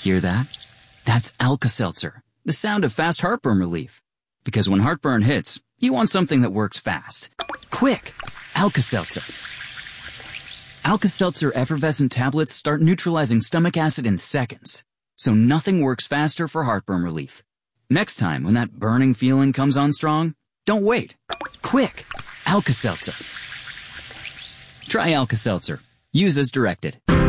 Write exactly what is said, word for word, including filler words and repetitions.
Hear that? That's Alka-Seltzer, the sound of fast heartburn relief. Because when heartburn hits, you want something that works fast. Quick! Alka-Seltzer. Alka-Seltzer effervescent tablets start neutralizing stomach acid in seconds. So nothing works faster for heartburn relief. Next time when that burning feeling comes on strong, don't wait. Quick! Alka-Seltzer. Try Alka-Seltzer. Use as directed.